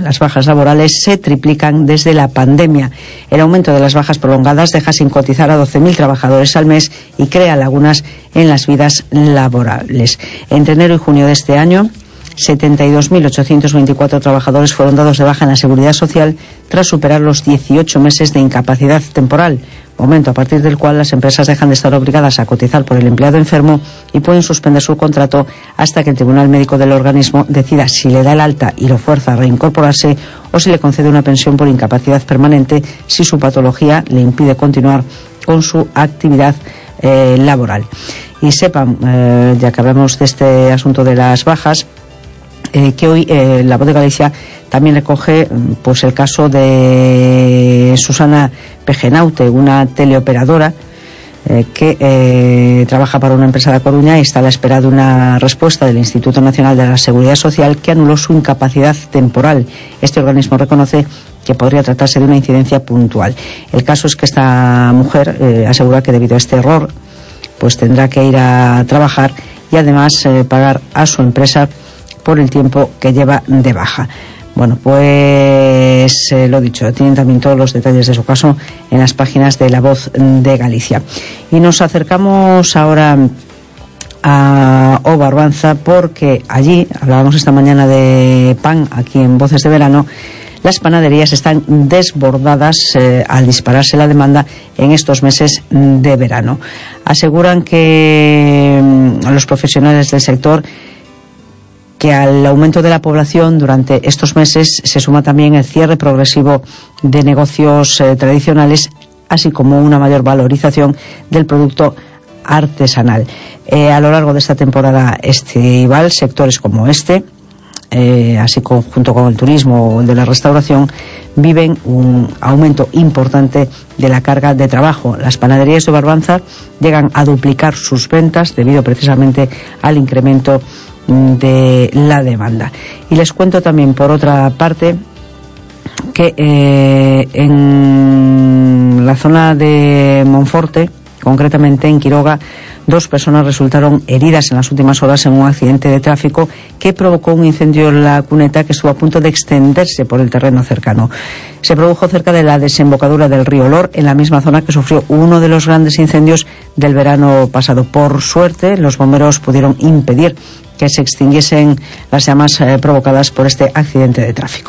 Las bajas laborales se triplican desde la pandemia. El aumento de las bajas prolongadas deja sin cotizar a 12.000 trabajadores al mes y crea lagunas en las vidas laborales. Entre enero y junio de este año, 72.824 trabajadores fueron dados de baja en la Seguridad Social tras superar los 18 meses de incapacidad temporal, momento a partir del cual las empresas dejan de estar obligadas a cotizar por el empleado enfermo y pueden suspender su contrato hasta que el Tribunal Médico del organismo decida si le da el alta y lo fuerza a reincorporarse o si le concede una pensión por incapacidad permanente si su patología le impide continuar con su actividad laboral. Y sepan, ya que hablamos de este asunto de las bajas, que hoy La Voz de Galicia también recoge pues el caso de Susana Pejenaute, una teleoperadora que trabaja para una empresa de Coruña y está a la espera de una respuesta del Instituto Nacional de la Seguridad Social que anuló su incapacidad temporal. Este organismo reconoce que podría tratarse de una incidencia puntual. El caso es que esta mujer asegura que debido a este error pues tendrá que ir a trabajar y además pagar a su empresa por el tiempo que lleva de baja. Bueno, pues lo dicho, tienen también todos los detalles de su caso en las páginas de La Voz de Galicia. Y nos acercamos ahora a O Barbanza porque allí, hablábamos esta mañana de pan aquí en Voces de Verano, las panaderías están desbordadas al dispararse la demanda en estos meses de verano. Aseguran que los profesionales del sector que al aumento de la población durante estos meses se suma también el cierre progresivo de negocios tradicionales, así como una mayor valorización del producto artesanal. A lo largo de esta temporada estival, sectores como este, así junto con el turismo o el de la restauración, viven un aumento importante de la carga de trabajo. Las panaderías de Barbanza llegan a duplicar sus ventas debido precisamente al incremento de la demanda. Y les cuento también, por otra parte, que en la zona de Monforte, concretamente en Quiroga, 2 personas resultaron heridas en las últimas horas en un accidente de tráfico que provocó un incendio en la cuneta que estuvo a punto de extenderse por el terreno cercano. Se produjo cerca de la desembocadura del río Lor, en la misma zona que sufrió uno de los grandes incendios del verano pasado. Por suerte, los bomberos pudieron impedir que se extinguiesen las llamas provocadas por este accidente de tráfico.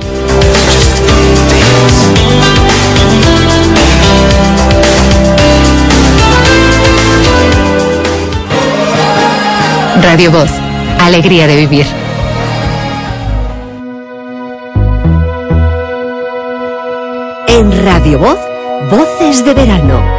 Radio Voz, alegría de vivir. En Radio Voz, Voces de Verano.